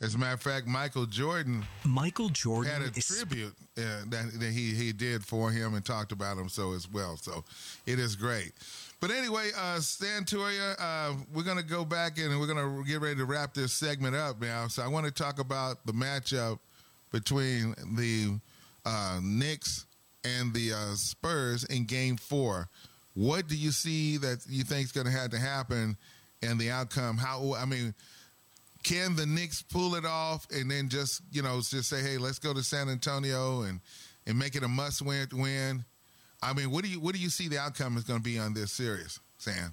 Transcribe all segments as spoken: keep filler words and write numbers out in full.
As a matter of fact, Michael Jordan Michael Jordan had a is... tribute uh, that, that he, he did for him and talked about him so as well. So it is great. But anyway, uh, Stan Toria, uh, we're going to go back and we're going to get ready to wrap this segment up now. So I want to talk about the matchup between the uh, Knicks and the uh, Spurs in Game Four. What do you see that you think is going to have to happen and the outcome? How, I mean, can the Knicks pull it off and then just, you know, just say, hey, let's go to San Antonio and, and make it a must-win win? I mean, what do you what do you see the outcome is going to be on this series, Sam?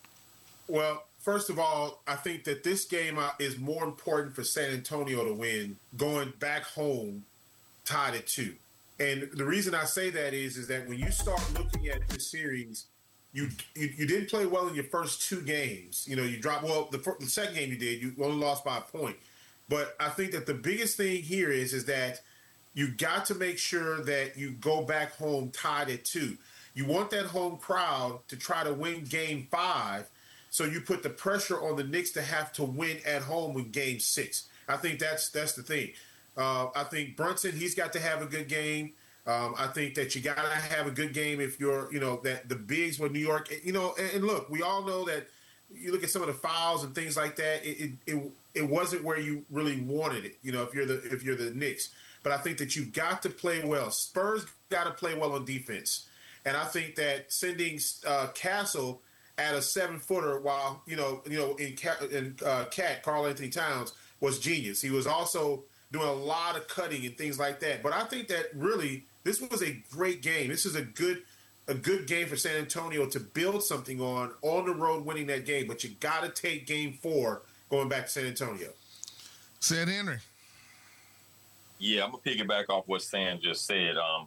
Well, first of all, I think that this game is more important for San Antonio to win going back home tied at two. And the reason I say that is, is that when you start looking at this series, You, you you didn't play well in your first two games. You know, you dropped, well, the, first, the second game you did, you only lost by a point. But I think that the biggest thing here is, is that you got to make sure that you go back home tied at two. You want that home crowd to try to win game five, so you put the pressure on the Knicks to have to win at home in game six. I think that's that's the thing. Uh, I think Brunson, he's got to have a good game. Um, I think that you got to have a good game if you're, you know, that the bigs with New York, you know, and, and look, we all know that you look at some of the fouls and things like that. It, it it it wasn't where you really wanted it, you know, if you're the if you're the Knicks. But I think that you've got to play well. Spurs got to play well on defense, and I think that sending uh, Castle at a seven footer while you know you know in Cat, in uh, Cat Karl Anthony Towns was genius. He was also doing a lot of cutting and things like that. But I think that really this was a great game. This is a good a good game for San Antonio to build something on on the road, winning that game. But you got to take game four going back to San Antonio. Sid Henry. Yeah, I'm gonna piggyback off what Sam just said. Um,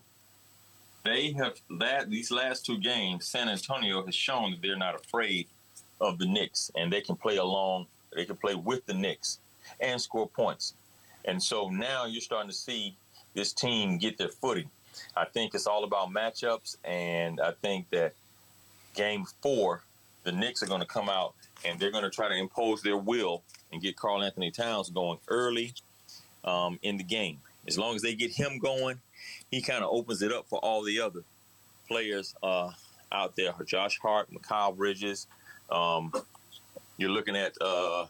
they have that these last two games, San Antonio has shown that they're not afraid of the Knicks, and they can play along. They can play with the Knicks and score points. And so now you're starting to see this team get their footing. I think it's all about matchups, and I think that game four, the Knicks are going to come out and they're going to try to impose their will and get Karl Anthony Towns going early um, in the game. As long as they get him going, he kind of opens it up for all the other players uh, out there. Josh Hart, Mikal Bridges. Um, you're looking at uh,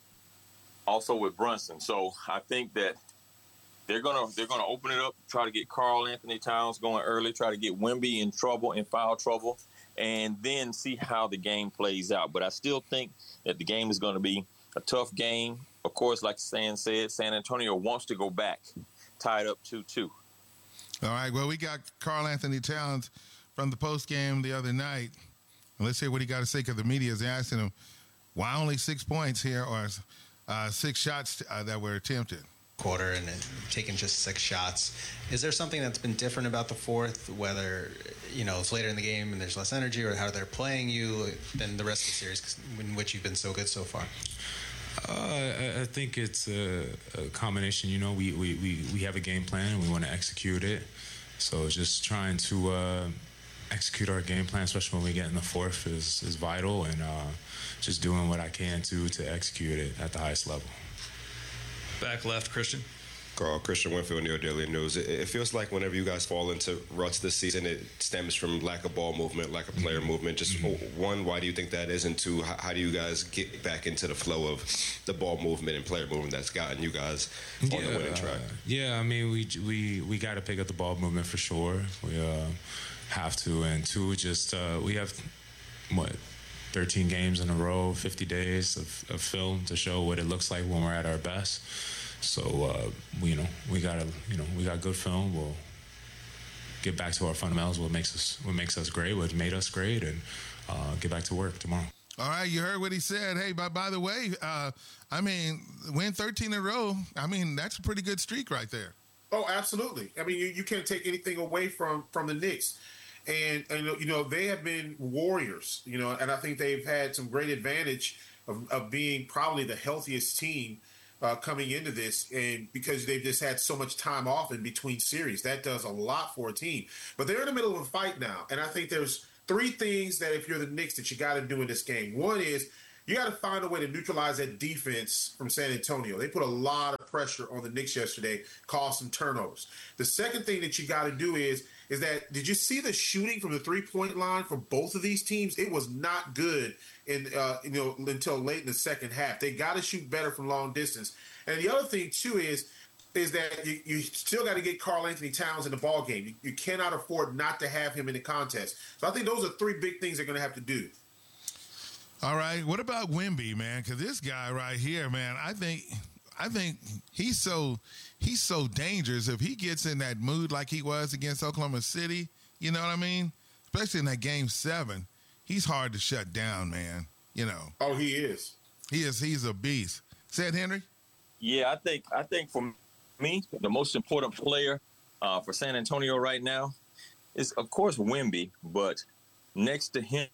also with Brunson. So I think that they're gonna they're gonna open it up, try to get Karl Anthony Towns going early, try to get Wemby in trouble, in foul trouble, and then see how the game plays out. But I still think that the game is going to be a tough game. Of course, like Stan said, San Antonio wants to go back, tied up two two. All right, well, we got Karl Anthony Towns from the post game the other night. Let's hear what he got to say, because the media is asking him, why only six points here, or uh, six shots uh, that were attempted? Quarter and taking just six shots. Is there something that's been different about the fourth, whether, you know, it's later in the game and there's less energy, or how they're playing you than the rest of the series in which you've been so good so far? Uh, I think it's a, a combination. You know, we, we, we, we have a game plan and we want to execute it. So just trying to uh, execute our game plan, especially when we get in the fourth, is, is vital, and uh, just doing what I can to to execute it at the highest level. Back left, Christian. Carl, Christian Winfield, New York Daily News. It, it feels like whenever you guys fall into ruts this season, it stems from lack of ball movement, lack of player mm-hmm. movement. Just mm-hmm. one, why do you think that is? And two, how, how do you guys get back into the flow of the ball movement and player movement that's gotten you guys on yeah, the winning track? Uh, yeah, I mean, we we we got to pick up the ball movement for sure. We uh, have to. And two, just uh, we have, what, thirteen games in a row, fifty days of, of film to show what it looks like when we're at our best. So, uh, we, you know, we got to, you know, we got good film. We'll get back to our fundamentals, what makes us, what makes us great, what made us great, and uh, get back to work tomorrow. All right, you heard what he said. Hey, by, by the way, uh, I mean, win thirteen in a row, I mean, that's a pretty good streak right there. Oh, absolutely. I mean, you, you can't take anything away from, from the Knicks. And, and, you know, they have been warriors, you know, and I think they've had some great advantage of, of being probably the healthiest team uh, coming into this, and because they've just had so much time off in between series. That does a lot for a team. But they're in the middle of a fight now, and I think there's three things that if you're the Knicks that you got to do in this game. One is you got to find a way to neutralize that defense from San Antonio. They put a lot of of pressure on the Knicks yesterday, caused some turnovers. The second thing that you got to do is, is that, did you see the shooting from the three-point line for both of these teams? It was not good in, uh, you know, until late in the second half. They got to shoot better from long distance. And the other thing, too, is is that you, you still got to get Karl Anthony Towns in the ball game. You, you cannot afford not to have him in the contest. So I think those are three big things they're going to have to do. All right. What about Wemby, man? Because this guy right here, man, I think I think he's so he's so dangerous. If he gets in that mood like he was against Oklahoma City, you know what I mean? Especially in that game seven, he's hard to shut down, man. You know. Oh, he is. He is. He's a beast. Said Henry? Yeah, I think I think for me, the most important player uh, for San Antonio right now is, of course, Wemby. But next to him,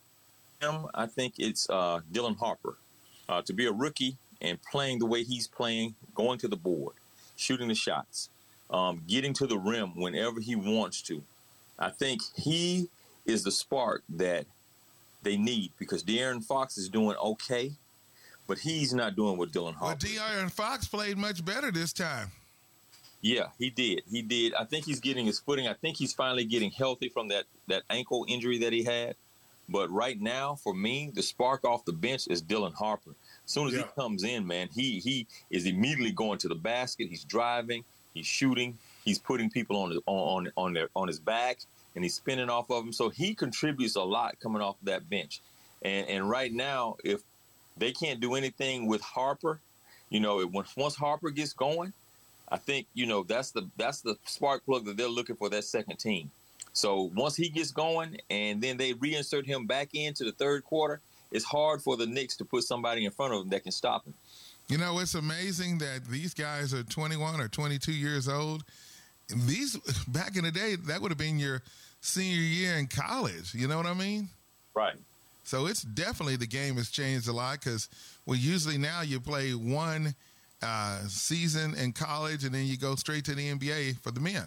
I think it's uh, Dylan Harper. Uh, to be a rookie and playing the way he's playing, going to the board, shooting the shots, um, getting to the rim whenever he wants to. I think he is the spark that they need, because De'Aaron Fox is doing okay, but he's not doing what Dylan Harper. But De'Aaron Fox played much better this time. Yeah, he did. He did. I think he's getting his footing. I think he's finally getting healthy from that, that ankle injury that he had. But right now, for me, the spark off the bench is Dylan Harper. As soon as yeah. he comes in, man, he he is immediately going to the basket. He's driving. He's shooting. He's putting people on on on their on his back, and he's spinning off of them. So he contributes a lot coming off that bench. And and right now, if they can't do anything with Harper, you know, once once Harper gets going, I think, you know, that's the that's the spark plug that they're looking for, that second team. So once he gets going and then they reinsert him back into the third quarter, it's hard for the Knicks to put somebody in front of them that can stop him. You know, it's amazing that these guys are twenty-one or twenty-two years old. These, back in the day, that would have been your senior year in college. You know what I mean? Right. So it's definitely, the game has changed a lot, because well, usually now you play one uh, season in college and then you go straight to the N B A for the men.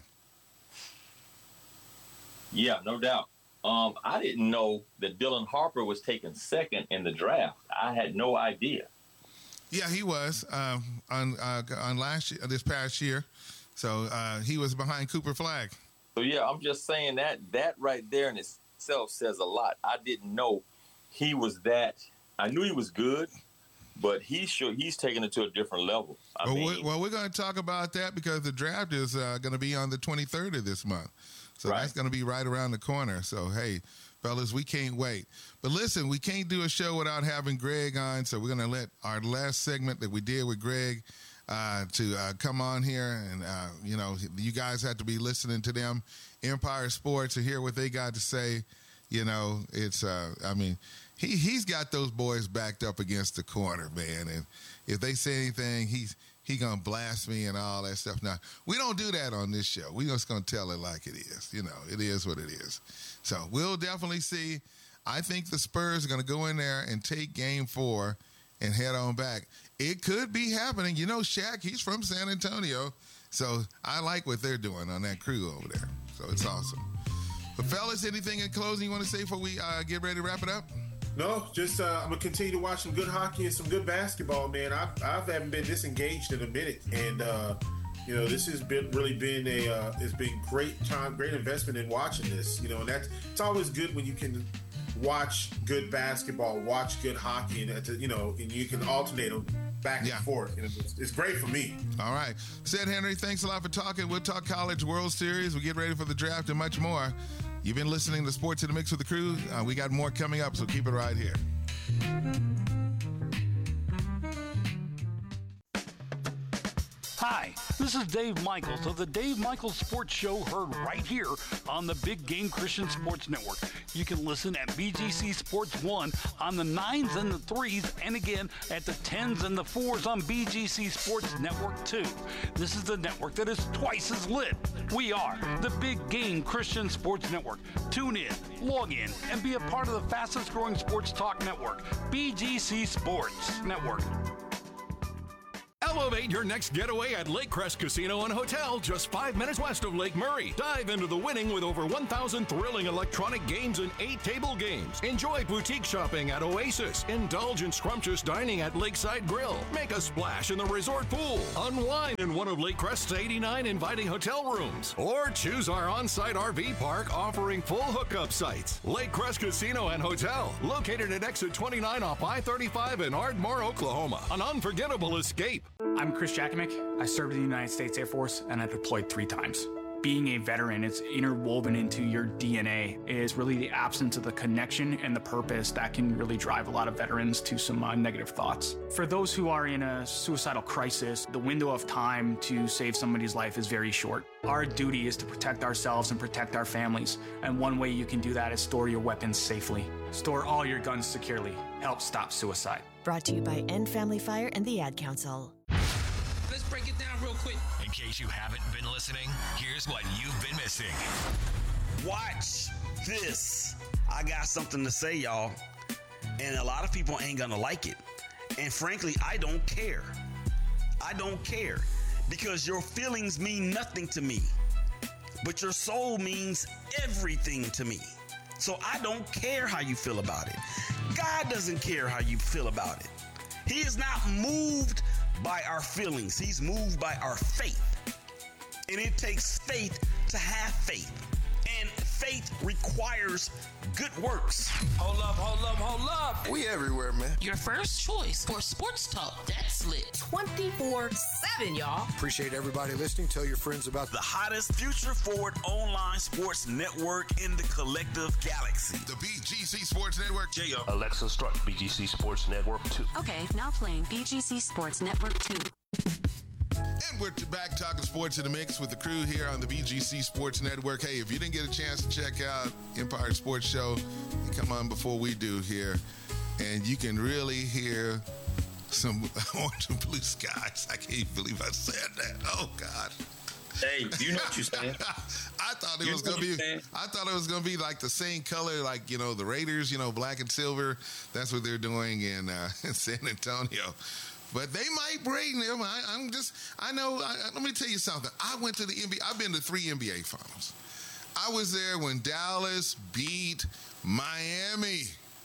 Yeah, no doubt. Um, I didn't know that Dylan Harper was taken second in the draft. I had no idea. Yeah, he was um, on uh, on last year, this past year. So uh, he was behind Cooper Flagg. So yeah, I'm just saying that that right there in itself says a lot. I didn't know he was that. I knew he was good, but he's sure he's taking it to a different level. I well, mean, we're, well, we're going to talk about that because the draft is uh, going to be on the twenty-third of this month. So right. That's going to be right around the corner. So, hey, fellas, we can't wait. But listen, we can't do a show without having Greg on. So we're going to let our last segment that we did with Greg uh, to uh, come on here. And, uh, you know, you guys have to be listening to them, Empire Sports, and hear what they got to say. You know, it's, uh, I mean, he, he's got those boys backed up against the corner, man. And if they say anything, he's, he gonna blast me and all that stuff. Now, we don't do that on this show. We just gonna tell it like it is. You know, it is what it is. So we'll definitely see. I think the Spurs are gonna go in there and take game four and head on back. It could be happening. You know, Shaq, he's from San Antonio. So I like what they're doing on that crew over there. So it's awesome. But fellas, anything in closing you want to say before we uh, get ready to wrap it up? No, just uh, I'm gonna continue to watch some good hockey and some good basketball, man. I I haven't been disengaged in a minute, and uh, you know, this has been really been a uh, it's been great time, great investment in watching this. You know, and that's it's always good when you can watch good basketball, watch good hockey, and uh, you know, and you can alternate them back and yeah. forth. You know, it's, it's great for me. All right, said Henry, thanks a lot for talking. We'll talk College World Series. We get ready for the draft and much more. You've been listening to Sports in the Mix with the crew. Uh, we got more coming up, so keep it right here. Hi, this is Dave Michaels of the Dave Michaels Sports Show, heard right here on the Big Game Christian Sports Network. You can listen at B G C Sports one on the nines and the threes, and again at the tens and the fours on B G C Sports Network two. This is the network that is twice as lit. We are the Big Game Christian Sports Network. Tune in, log in, and be a part of the fastest growing sports talk network, B G C Sports Network. Elevate your next getaway at Lake Crest Casino and Hotel, just five minutes west of Lake Murray. Dive into the winning with over one thousand thrilling electronic games and eight table games. Enjoy boutique shopping at Oasis. Indulge in scrumptious dining at Lakeside Grill. Make a splash in the resort pool. Unwind in one of Lake Crest's eighty-nine inviting hotel rooms. Or choose our on-site R V park offering full hookup sites. Lake Crest Casino and Hotel, located at exit twenty-nine off I thirty-five in Ardmore, Oklahoma. An unforgettable escape. I'm Chris Jakimick. I served in the United States Air Force and I deployed three times. Being a veteran, it's interwoven into your D N A. It is really the absence of the connection and the purpose that can really drive a lot of veterans to some uh, negative thoughts. For those who are in a suicidal crisis, the window of time to save somebody's life is very short. Our duty is to protect ourselves and protect our families. And one way you can do that is store your weapons safely. Store all your guns securely. Help stop suicide. Brought to you by End Family Fire and the Ad Council. Let's break it down real quick. In case you haven't been listening, here's what you've been missing. Watch this. I got something to say, y'all. And a lot of people ain't gonna like it. And frankly, I don't care. I don't care. Because your feelings mean nothing to me. But your soul means everything to me. So I don't care how you feel about it. God doesn't care how you feel about it. He is not moved by our feelings. He's moved by our faith. And it takes faith to have faith. And faith requires good works. Hold up, hold up, hold up. We everywhere, man. Your first choice for sports talk that's lit. twenty-four seven, y'all. Appreciate everybody listening. Tell your friends about the hottest future-forward online sports network in the collective galaxy. The B G C Sports Network. J O. Alexa, start B G C Sports Network two. Okay, now playing B G C Sports Network two. And we're back talking sports in the mix with the crew here on the B G C Sports Network. Hey, if you didn't get a chance to check out Empire Sports Show, you come on before we do here, and you can really hear some orange and blue skies. I can't believe I said that. Oh God. Hey, you know what you're saying. I thought it you was gonna be. I thought it was gonna be like the same color, like you know the Raiders, you know, black and silver. That's what they're doing in, uh, in San Antonio. But they might bring them. I, I'm just. I know. I, let me tell you something. I went to the N B A. I've been to three N B A finals. I was there when Dallas beat Miami.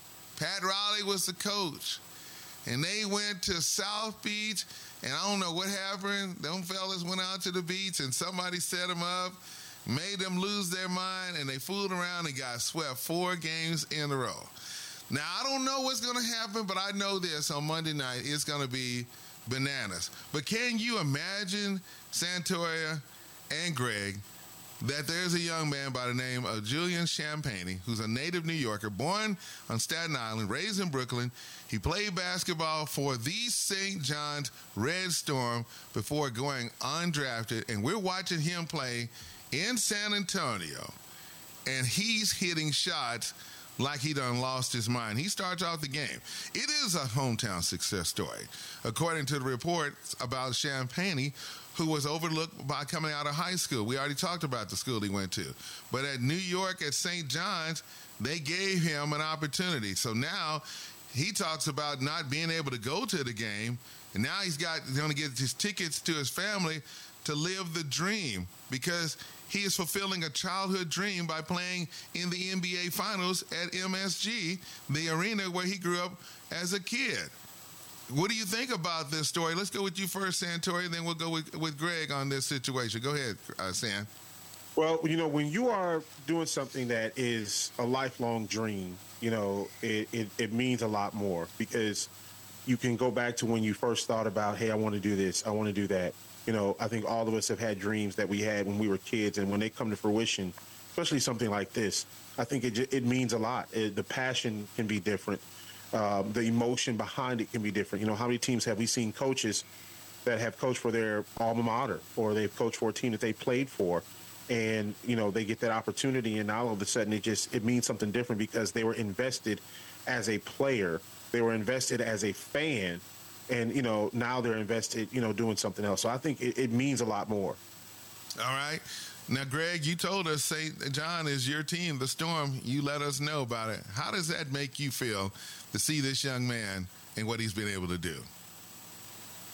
Pat Riley was the coach, and they went to South Beach. And I don't know what happened. Them fellas went out to the beach, and somebody set them up, made them lose their mind, and they fooled around and got swept four games in a row. Now, I don't know what's going to happen, but I know this on Monday night, it's going to be bananas. But can you imagine, Santoria and Greg, that there's a young man by the name of Julian Champagnie, who's a native New Yorker, born on Staten Island, raised in Brooklyn. He played basketball for the Saint John's Red Storm before going undrafted, and we're watching him play in San Antonio, and he's hitting shots like he done lost his mind. He starts off the game. It is a hometown success story, according to the reports about Champagnie, who was overlooked by coming out of high school. We already talked about the school he went to. But at New York at Saint John's, they gave him an opportunity. So now he talks about not being able to go to the game, and now he's got he's going to get his tickets to his family to live the dream, because he is fulfilling a childhood dream by playing in the N B A Finals at M S G, the arena where he grew up as a kid. What do you think about this story? Let's go with you first, Santori, and then we'll go with, with Greg on this situation. Go ahead, uh, San. Well, you know, when you are doing something that is a lifelong dream, you know, it, it, it means a lot more, because you can go back to when you first thought about, hey, I want to do this, I want to do that. You know, I think all of us have had dreams that we had when we were kids, and when they come to fruition, especially something like this, I think it it means a lot. It, the passion can be different. Um, the emotion behind it can be different. You know, how many teams have we seen coaches that have coached for their alma mater, or they've coached for a team that they played for, and, you know, they get that opportunity, and now all of a sudden it just, it means something different because they were invested as a player, they were invested as a fan, and, you know, now they're invested, you know, doing something else. So I think it, it means a lot more. All right. Now, Greg, you told us Saint John is your team, the Storm. You let us know about it. How does that make you feel to see this young man and what he's been able to do?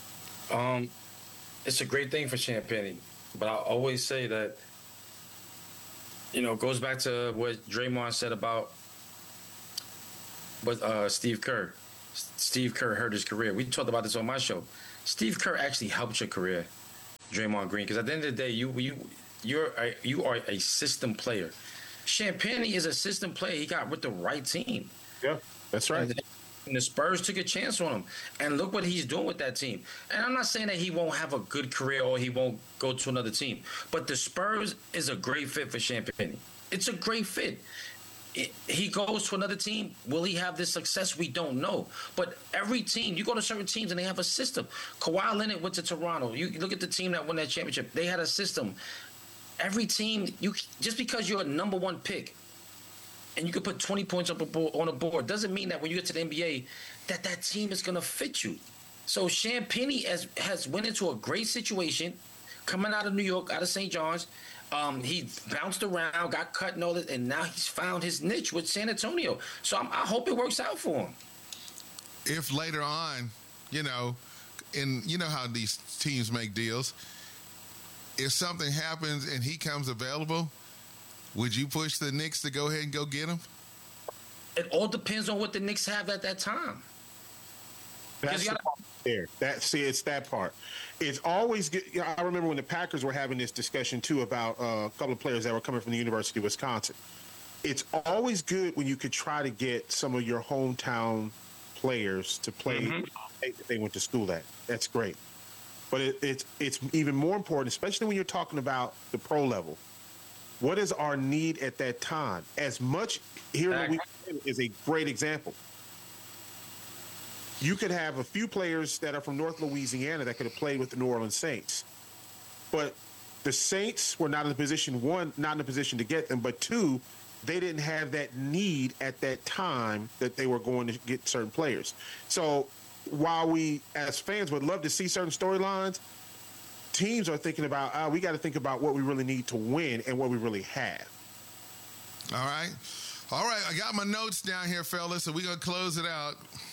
Um, it's a great thing for Champagnie, but I always say that, you know, it goes back to what Draymond said about what uh, Steve Kerr. Steve Kerr hurt his career. We talked about this on my show. Steve Kerr actually helped your career, Draymond Green, because at the end of the day, you you you're a, you are a system player. Champagnie is a system player. He got with the right team. Yeah, that's right. And, and the Spurs took a chance on him. And look what he's doing with that team. And I'm not saying that he won't have a good career or he won't go to another team. But the Spurs is a great fit for Champagnie. It's a great fit. It, he goes to another team. Will he have this success? We don't know. But every team, you go to certain teams and they have a system. Kawhi Leonard went to Toronto. You look at the team that won that championship. They had a system. Every team, you just because you're a number one pick and you can put twenty points up a board, on a board doesn't mean that when you get to the N B A that that team is going to fit you. So Champagnie has, has went into a great situation coming out of New York, out of Saint John's. Um, he bounced around, got cut and all that, and now he's found his niche with San Antonio. So I'm, I hope it works out for him. If later on, you know, and you know how these teams make deals, if something happens and he comes available, would you push the Knicks to go ahead and go get him? It all depends on what the Knicks have at that time. That's the part there. That see, it's that part. It's always good. You know, I remember when the Packers were having this discussion too about uh, a couple of players that were coming from the University of Wisconsin. It's always good when you could try to get some of your hometown players to play mm-hmm. that they went to school at. That's great. But it, it's it's even more important, especially when you're talking about the pro level. What is our need at that time? As much here in Louisiana is a great example. You could have a few players that are from North Louisiana that could have played with the New Orleans Saints. But the Saints were not in a position, one, not in a position to get them, but two, they didn't have that need at that time that they were going to get certain players. So while we, as fans, would love to see certain storylines, teams are thinking about, uh, we got to think about what we really need to win and what we really have. All right. All right. I got my notes down here, fellas, so we're going to close it out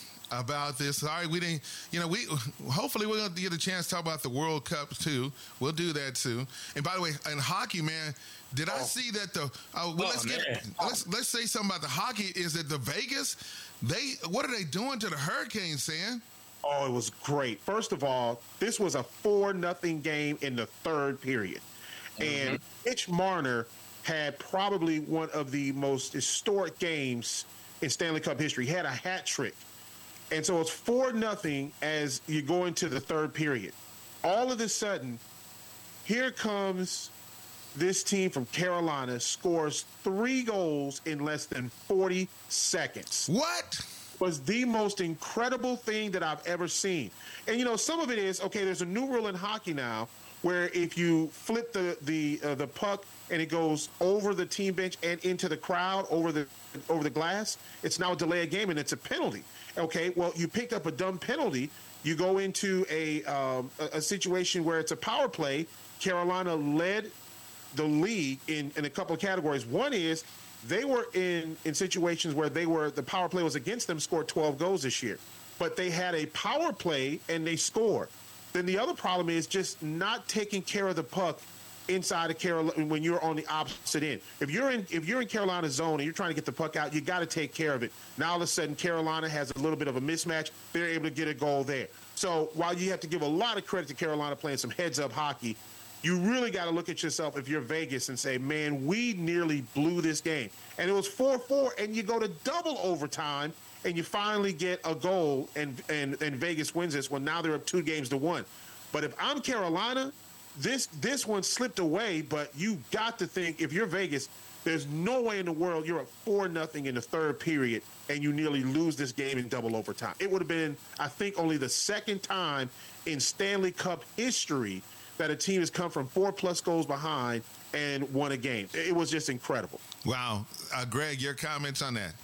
about this. Sorry, we didn't, you know, we, hopefully we're going to get a chance to talk about the World Cup too. We'll do that too. And by the way, in hockey, man, did I oh. see that the, uh, well, oh, let's man. get, let's, let's say something about the hockey is that the Vegas, they, what are they doing to the Hurricanes, Sam? Oh, it was great. First of all, this was a four nothing game in the third period. Mm-hmm. And Mitch Marner had probably one of the most historic games in Stanley Cup history. He had a hat trick. And so it's four nothing as you go into the third period. All of a sudden, here comes this team from Carolina, scores three goals in less than forty seconds. What? Was the most incredible thing that I've ever seen. And, you know, some of it is, okay, there's a new rule in hockey now where if you flip the the uh, the puck and it goes over the team bench and into the crowd, over the over the glass, it's now a delay of game and it's a penalty. Okay, well, you picked up a dumb penalty. You go into a, um, a, a situation where it's a power play. Carolina led the league in, in a couple of categories. One is they were in, in situations where they were the power play was against them, scored twelve goals this year. But they had a power play and they scored. Then the other problem is just not taking care of the puck inside of Carolina when you're on the opposite end. If you're in if you're in Carolina's zone and you're trying to get the puck out, you got to take care of it. Now all of a sudden Carolina has a little bit of a mismatch. They're able to get a goal there. So while you have to give a lot of credit to Carolina playing some heads-up hockey, you really got to look at yourself if you're Vegas and say, man, we nearly blew this game. And it was four four, and you go to double overtime, and you finally get a goal, and, and, and Vegas wins this one. Now they're up two games to one. But if I'm Carolina, This this one slipped away, but you got to think, if you're Vegas, there's no way in the world you're up four nothing in the third period and you nearly lose this game in double overtime. It would have been, I think, only the second time in Stanley Cup history that a team has come from four-plus goals behind and won a game. It was just incredible. Wow. Uh, Greg, your comments on that?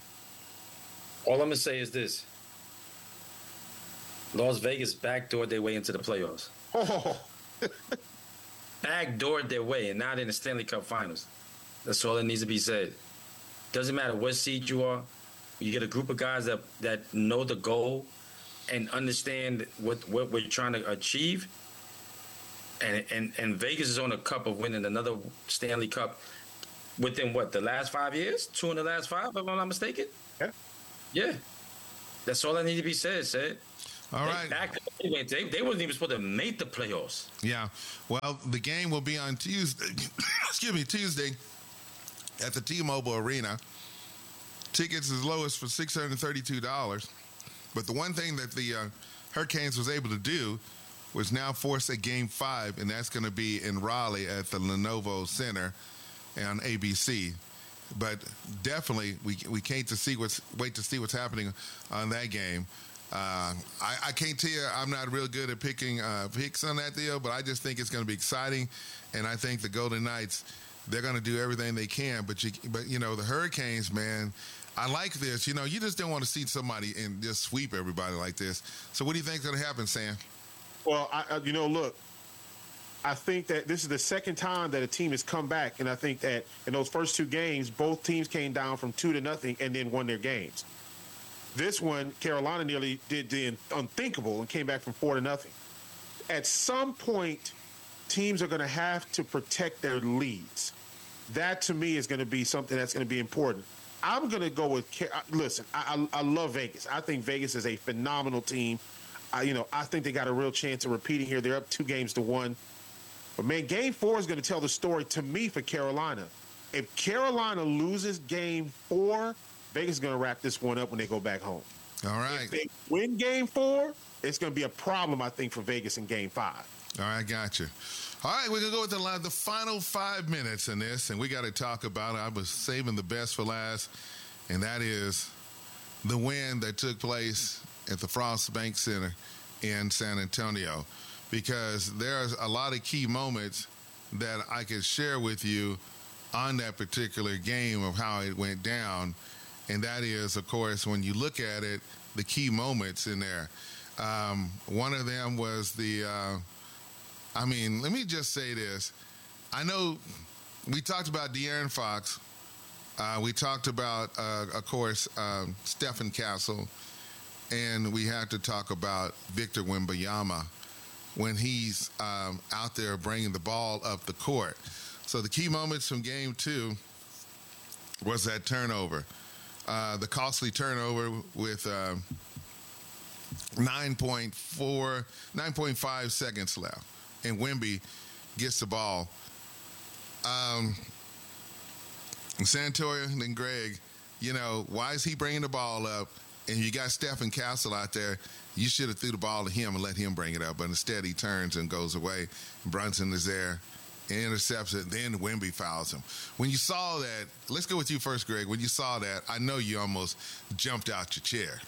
All I'm going to say is this. Las Vegas backdoored their way into the playoffs. Oh. Backdoored their way, and now they're in the Stanley Cup Finals. That's all that needs to be said. Doesn't matter what seed you are. You get a group of guys that, that know the goal and understand what, what we're trying to achieve. And, and and Vegas is on the cup of winning another Stanley Cup within what, the last five years? Two in the last five, if I'm not mistaken? Yeah. Yeah. That's all that need to be said, said. All they right. Back, they, they, they wasn't even supposed to make the playoffs. Yeah. Well, the game will be on Tuesday. Excuse me, Tuesday at the T-Mobile Arena. Tickets as low as for six hundred thirty-two dollars. But the one thing that the uh, Hurricanes was able to do was now force a game five, and that's going to be in Raleigh at the Lenovo Center on A B C. But definitely, we we can't to see what's wait to see what's happening on that game. Uh, I, I can't tell you, I'm not real good at picking uh, picks on that deal, but I just think it's going to be exciting, and I think the Golden Knights, they're going to do everything they can. But you, but you know, the Hurricanes, man, I like this. You know, you just don't want to see somebody and just sweep everybody like this. So, what do you think is going to happen, Sam? Well, I, I, you know, look, I think that this is the second time that a team has come back, and I think that in those first two games, both teams came down from two to nothing and then won their games. This one, Carolina nearly did the unthinkable and came back from four to nothing. At some point, teams are going to have to protect their leads. That, to me, is going to be something that's going to be important. I'm going to go with – listen, I, I, I love Vegas. I think Vegas is a phenomenal team. I, you know, I think they got a real chance of repeating here. They're up two games to one. But, man, game four is going to tell the story, to me, for Carolina. If Carolina loses game four – Vegas is going to wrap this one up when they go back home. All right. If they win game four, it's going to be a problem, I think, for Vegas in game five. All right, gotcha. All right, we're going to go with the, the final five minutes in this, and we got to talk about it. I was saving the best for last, and that is the win that took place at the Frost Bank Center in San Antonio, because there's a lot of key moments that I could share with you on that particular game of how it went down. And that is, of course, when you look at it, the key moments in there. Um, one of them was the, uh, I mean, let me just say this. I know we talked about De'Aaron Fox. Uh, we talked about, uh, of course, um, Stephen Castle. And we had to talk about Victor Wembanyama when he's um, out there bringing the ball up the court. So the key moments from game two was that turnover. Uh, the costly turnover with uh, nine point four, nine point five seconds left. And Wemby gets the ball. Um, Santoria and then Greg, you know, why is he bringing the ball up? And you got Stephen Castle out there. You should have threw the ball to him and let him bring it up. But instead he turns and goes away. Brunson is there. Intercepts it, then Wemby fouls him. When you saw that, let's go with you first, Greg. When you saw that, I know you almost jumped out your chair.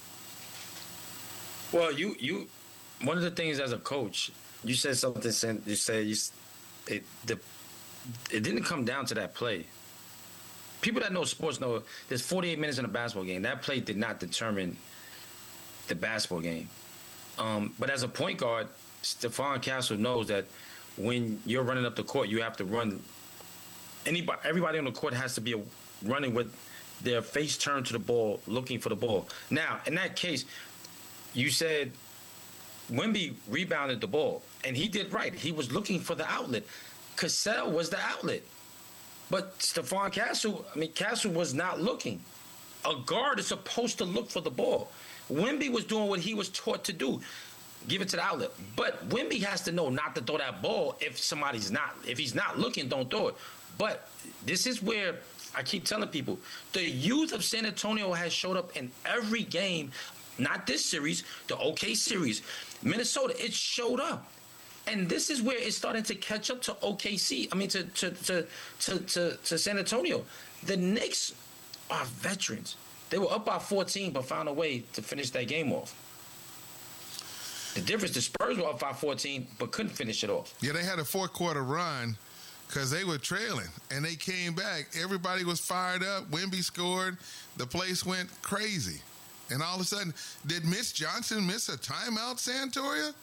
Well, you you one of the things as a coach, you said something. You said you, it the it didn't come down to that play. People that know sports know there's forty-eight minutes in a basketball game. That play did not determine the basketball game. Um, but as a point guard, Stephon Castle knows that when you're running up the court, you have to run. Anybody, everybody on the court has to be a, running with their face turned to the ball, looking for the ball. Now, in that case, you said Wemby rebounded the ball, and he did right. He was looking for the outlet. Cassell was the outlet. But Stephon Castle, I mean, Castle was not looking. A guard is supposed to look for the ball. Wemby was doing what he was taught to do. Give it to the outlet. But Wemby has to know not to throw that ball if somebody's not. If he's not looking, don't throw it. But this is where I keep telling people, the youth of San Antonio has showed up in every game, not this series, the O K series. Minnesota, it showed up. And this is where it's starting to catch up to O K C. I mean, to to to to, to, to San Antonio. The Knicks are veterans. They were up by fourteen, but found a way to finish that game off. The difference, the Spurs were up by fourteen, but couldn't finish it off. Yeah, they had a fourth-quarter run because they were trailing, and they came back. Everybody was fired up. Wemby scored. The place went crazy. And all of a sudden, did Mitch Johnson miss a timeout, Santoria?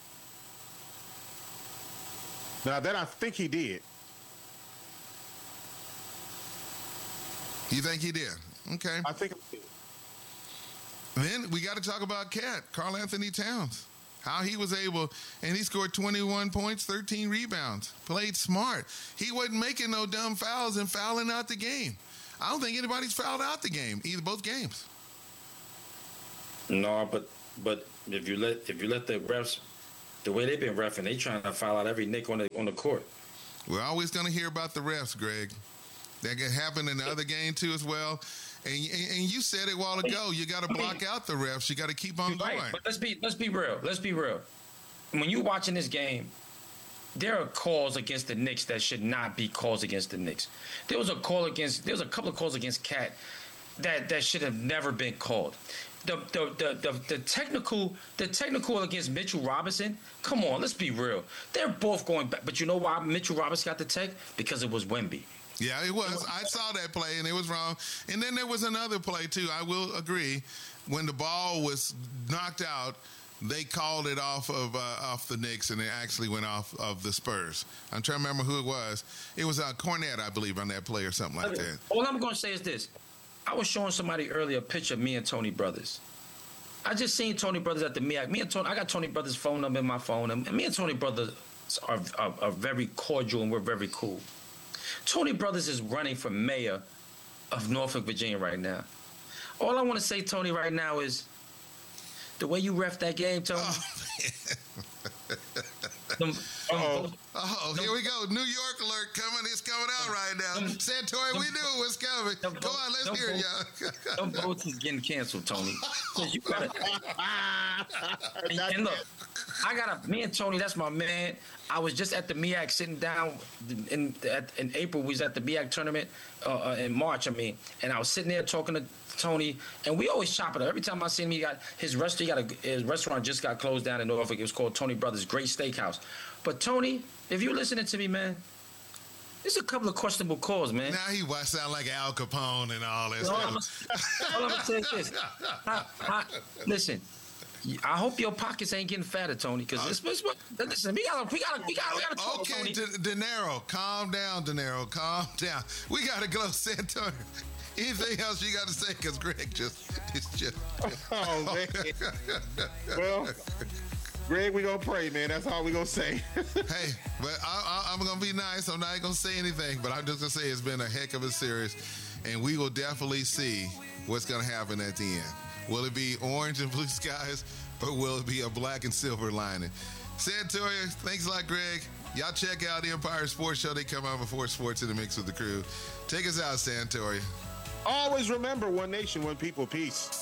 Now, that I think he did. You think he did? Okay. I think he did. Then we got to talk about Cat, Karl Anthony Towns. How he was able, and he scored twenty-one points, thirteen rebounds, played smart. He wasn't making no dumb fouls and fouling out the game. I don't think anybody's fouled out the game, either both games. No, but but if you let if you let the refs, the way they've been reffing, they trying to foul out every Nick on the on the court. We're always going to hear about the refs, Greg. That could happen in the other game too as well. And, and, and you said it a while ago. You got to block out the refs. You got to keep on going. Right, but let's be let's be real. Let's be real. When you're watching this game, there are calls against the Knicks that should not be calls against the Knicks. There was a call against. There was a couple of calls against Cat that, that should have never been called. The the, the the the technical the technical against Mitchell Robinson. Come on, let's be real. They're both going back. But you know why Mitchell Robinson got the tech? Because it was Wemby. Yeah, it was. I saw that play, and it was wrong. And then there was another play, too. I will agree. When the ball was knocked out, they called it off of uh, off the Knicks, and it actually went off of the Spurs. I'm trying to remember who it was. It was uh, Cornette, I believe, on that play or something like that. All I'm going to say is this. I was showing somebody earlier a picture of me and Tony Brothers. I just seen Tony Brothers at the M I A C. Me and Tony, I got Tony Brothers' phone number in my phone, and me and Tony Brothers are, are, are very cordial, and we're very cool. Tony Brothers is running for mayor of Norfolk, Virginia right now. All I want to say, Tony, right now is the way you ref that game, Tony. Oh, them, oh, oh here we go. New York alert coming. It's coming out right now. Them, Santori, we knew it was coming. Them, Go on, let's hear it, y'all. Them votes is getting canceled, Tony. You gotta, and, and look, I got a, me and Tony, that's my man. I was just at the M I A C sitting down in at, in April. We was at the M I A C tournament uh, uh, in March, I mean. And I was sitting there talking to Tony, and we always chop it up. Every time I see him, he got his restaurant, he got a, his restaurant just got closed down in Norfolk. It was called Tony Brothers Great Steakhouse. But Tony, if you're listening to me, man, there's a couple of questionable calls, man. Now he sound like Al Capone and all this. No, all I'm gonna say is this. I, I, listen, I hope your pockets ain't getting fatter, Tony. Because uh, listen, we gotta, we gotta, we gotta, we gotta talk, okay, Tony. De, De Niro, calm down, De Niro, calm down. We gotta go, Santori. Anything else you got to say? Because Greg just, it's just. Oh man. Well, Greg, we gonna pray, man. That's all we gonna say. Hey, but I, I, I'm gonna be nice. I'm not gonna say anything, but I'm just gonna say it's been a heck of a series, and we will definitely see what's gonna happen at the end. Will it be orange and blue skies, or will it be a black and silver lining? Santoria, thanks a lot, Greg. Y'all check out the Empire Sports Show. They come out before Sports in the Mix with the crew. Take us out, Santoria. Always remember, one nation, one people, peace.